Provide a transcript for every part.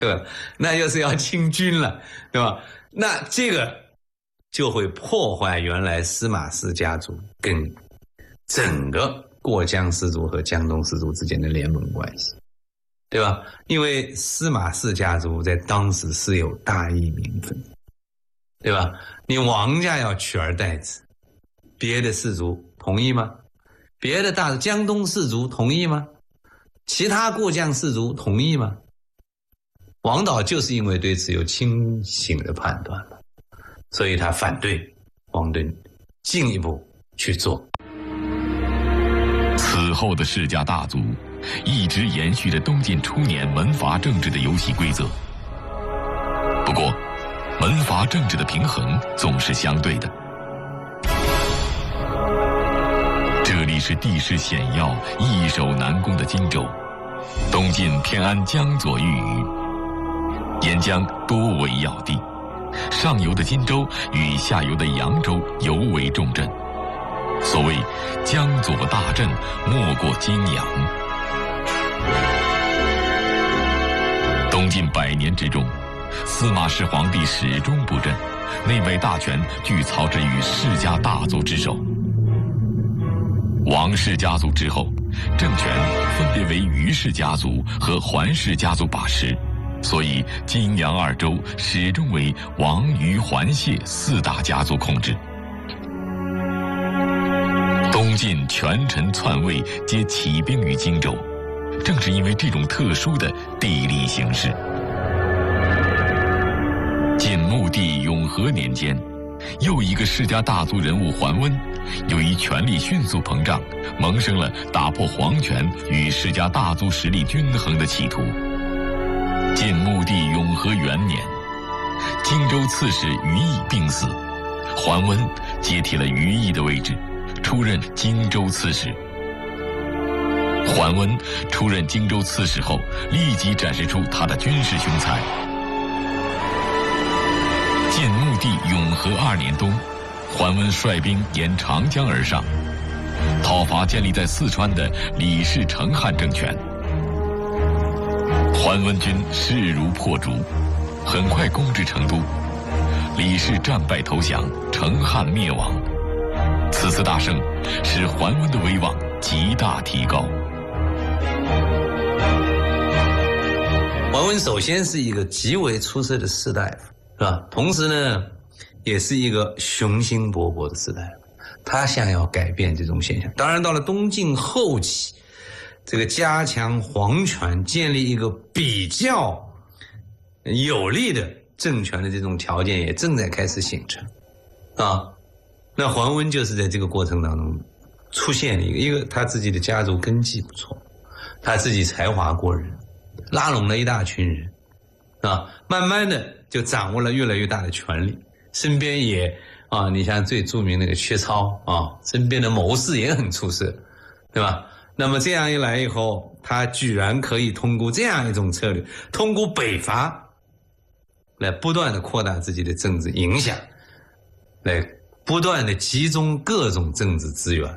对吧？那就是要清军了，对吧？那这个就会破坏原来司马氏家族跟整个过江氏族和江东氏族之间的联盟关系，对吧？因为司马氏家族在当时是有大义名分，对吧？你王家要取而代之，别的氏族同意吗？别的大江东氏族同意吗？其他过江氏族同意吗？王导就是因为对此有清醒的判断了，所以他反对王敦进一步去做。 此后的世家大族一直延续着东晋初年门阀政治的游戏规则。不过，门阀政治的平衡总是相对的。这里是地势险要、易守难攻的荆州，东晋偏安江左豫渝，沿江多为要地，上游的荆州与下游的扬州尤为重镇。所谓江左大镇，莫过荆扬。东晋100年之中，司马氏皇帝始终不振，内外大权俱操之于世家大族之手。王氏家族之后，政权分别为于氏家族和桓氏家族把持，所以荆扬2州始终为王、于、桓、谢4大家族控制。东晋权臣篡位皆起兵于荆州，正是因为这种特殊的地理形势。晋穆帝永和年间，又一个世家大族人物桓温，由于权力迅速膨胀，萌生了打破皇权与世家大族实力均衡的企图。晋穆帝永和元年，荆州刺史于毅病死，桓温接替了于毅的位置，出任荆州刺史。桓温出任荆州刺史后，立即展示出他的军事雄才。晋穆帝永和2年冬，桓温率兵沿长江而上，讨伐建立在四川的李氏成汉政权。桓温军势如破竹，很快攻至成都，李氏战败投降，成汉灭亡。此次大胜使桓温的威望极大提高。 桓温首先是一个极为出色的士大夫，是吧？同时呢，也是一个雄心勃勃的士大夫，他想要改变这种现象。当然，到了东晋后期，这个加强皇权、建立一个比较有利的政权的这种条件也正在开始形成，啊。那桓温就是在这个过程当中出现了一个他自己的家族根基不错，他自己才华过人，拉拢了一大群人，啊，慢慢的就掌握了越来越大的权力，身边也你像最著名那个薛超身边的谋士也很出色，对吧？那么这样一来以后，他居然可以通过这样一种策略，通过北伐来不断的扩大自己的政治影响，来不断的集中各种政治资源。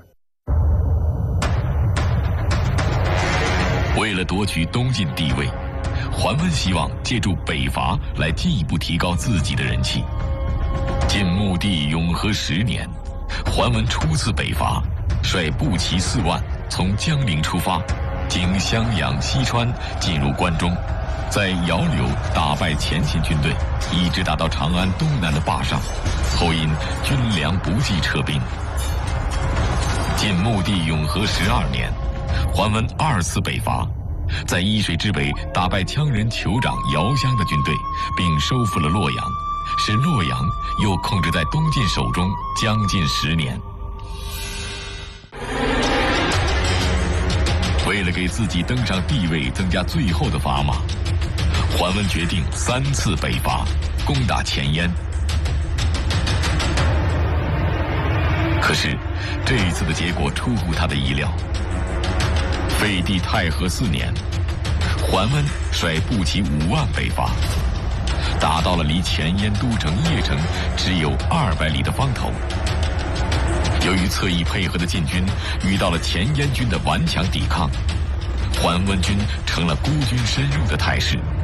为了夺取东晋地位，桓温希望借助北伐来进一步提高自己的人气。晋穆帝永和10年，桓温初次北伐，率步骑4万从江陵出发，经襄阳、西川进入关中，在姚柳打败前秦军队，一直打到长安东南的坝上，后因军粮不济撤兵。晋穆帝永和12年，桓温2次北伐，在伊水之北打败羌人酋长姚襄的军队，并收复了洛阳，使洛阳又控制在东晋手中将近10年。为了给自己登上帝位增加最后的砝码，桓温决定3次北伐，攻打前燕。可是这一次的结果出乎他的意料。废帝太和4年，桓温率步骑5万北伐，打到了离前燕都城邺城只有200里的方头。由于侧翼配合的晋军遇到了前燕军的顽强抵抗，桓温军成了孤军深入的态势。